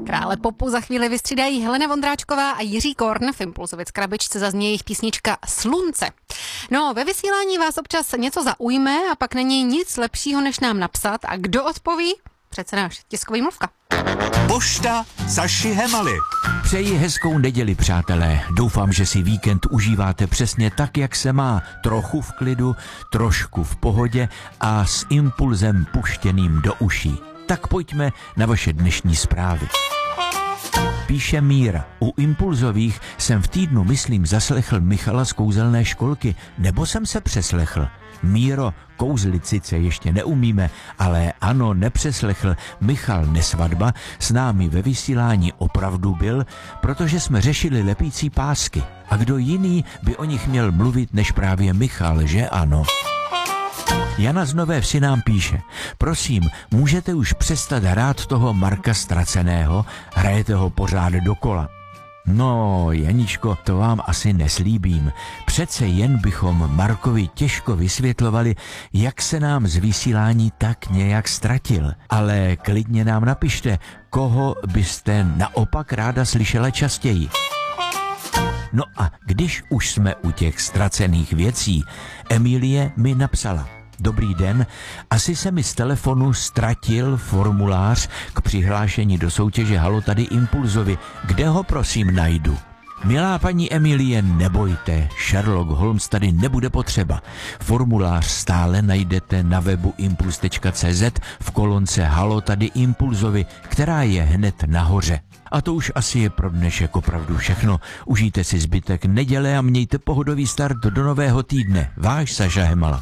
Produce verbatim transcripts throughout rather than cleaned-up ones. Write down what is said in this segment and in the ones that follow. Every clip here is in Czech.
Krále popu za chvíli vystřídají Helena Vondráčková a Jiří Korn. V Impulzově krabičce zazní jejich písnička Slunce. No, ve vysílání vás občas něco zaujme a pak není nic lepšího, než nám napsat. A kdo odpoví? Přece náš tiskový mluvka. Pošta Saši Hemaly. Přeji hezkou neděli, přátelé. Doufám, že si víkend užíváte přesně tak, jak se má. Trochu v klidu, trošku v pohodě a s impulzem puštěným do uší. Tak pojďme na vaše dnešní zprávy. Píše Míra. U Impulzových jsem v týdnu, myslím, zaslechl Michala z kouzelné školky. Nebo jsem se přeslechl? Míro, kouzlit sice ještě neumíme, ale ano, nepřeslechl. Michal Nesvadba s námi ve vysílání opravdu byl, protože jsme řešili lepící pásky. A kdo jiný by o nich měl mluvit než právě Michal, že ano? Jana z Nové Vsi nám píše: prosím, můžete už přestat hrát toho Marka Ztraceného? Hrajete ho pořád dokola. No, Janičko, to vám asi neslíbím. Přece jen bychom Markovi těžko vysvětlovali, jak se nám z vysílání tak nějak ztratil. Ale klidně nám napište, koho byste naopak ráda slyšela častěji. No a když už jsme u těch ztracených věcí, Emilie mi napsala: dobrý den, asi se mi z telefonu ztratil formulář k přihlášení do soutěže Halo tady Impulzovi. Kde ho prosím najdu? Milá paní Emilie, nebojte, Sherlock Holmes tady nebude potřeba. Formulář stále najdete na webu impuls tečka cé zet v kolonce Halo tady Impulzovi, která je hned nahoře. A to už asi je pro dnešek opravdu všechno. Užijte si zbytek neděle a mějte pohodový start do nového týdne. Váš Saša Hemala.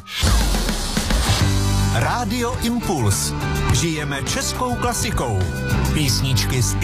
Rádio Impuls. Žijeme českou klasikou. Písničky z